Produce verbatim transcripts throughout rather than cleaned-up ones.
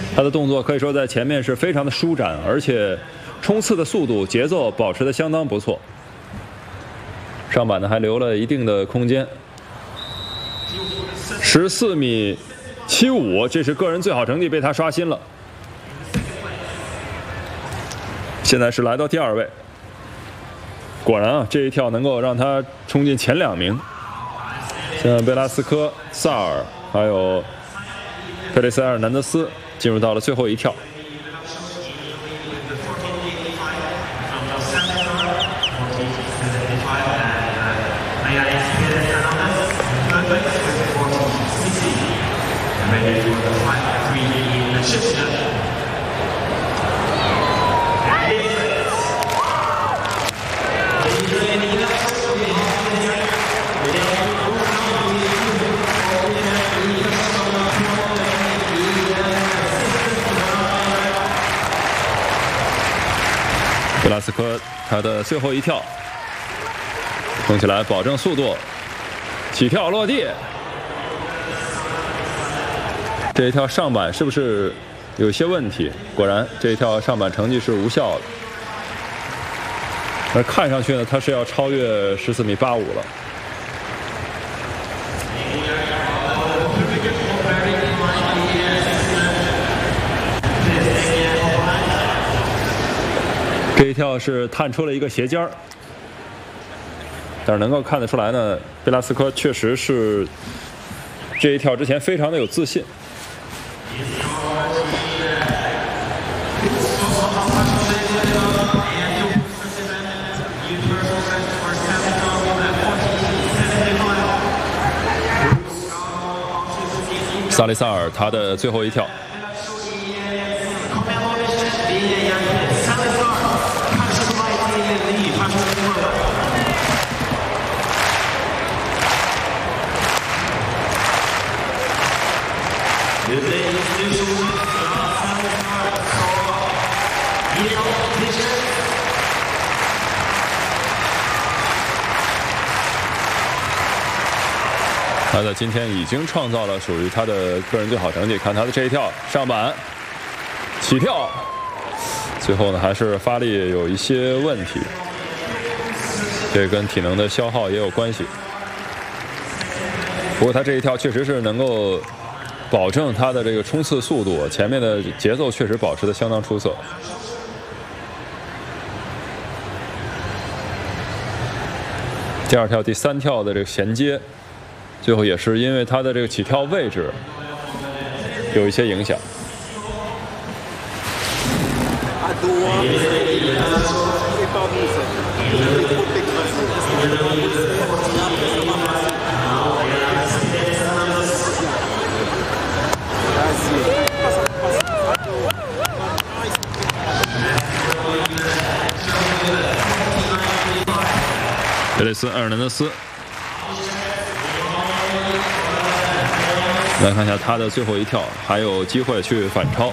他的动作可以说在前面是非常的舒展，而且冲刺的速度、节奏保持的相当不错。上板呢还留了一定的空间，十四米七五，这是个人最好成绩，被他刷新了。现在是来到第二位，果然啊，这一跳能够让他冲进前两名。像贝拉斯科、萨尔还有佩雷塞尔南德斯进入到了最后一跳。贝拉斯科他的最后一跳，冲起来保证速度，起跳落地。这一跳上板是不是有些问题？果然，这一跳上板成绩是无效的。而看上去呢，他是要超越十四米八五了。这一跳是探出了一个斜尖儿，但是能够看得出来呢，贝拉斯科确实是这一跳之前非常的有自信。萨利萨尔他的最后一跳。他在今天已经创造了属于他的个人最好成绩。看他的这一跳上板起跳，最后呢还是发力有一些问题，这跟体能的消耗也有关系。不过他这一跳确实是能够保证他的这个冲刺速度，前面的节奏确实保持得相当出色。第二跳、第三跳的这个衔接，最后也是因为他的这个起跳位置有一些影响。贝雷斯·埃尔南德斯，来看一下他的最后一跳，还有机会去反超。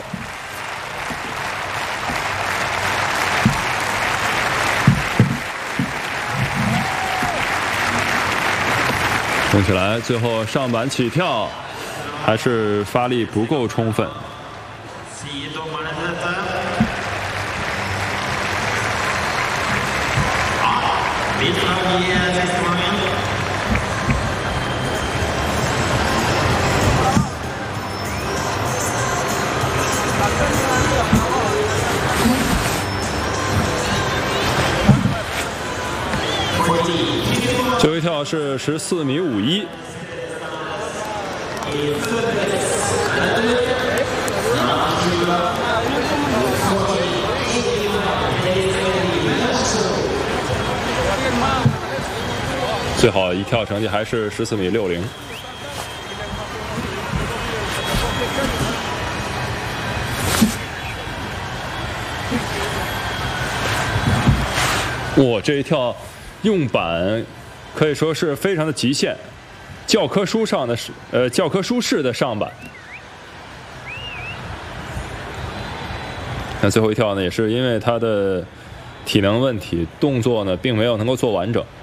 冲起来，最后上板起跳，还是发力不够充分。最后一跳是十四米五一。最好一跳成绩还是十四米六零。哇，这一跳用板可以说是非常的极限，教科书上的呃教科书式的上板。那最后一跳呢，也是因为他的体能问题，动作呢并没有能够做完整。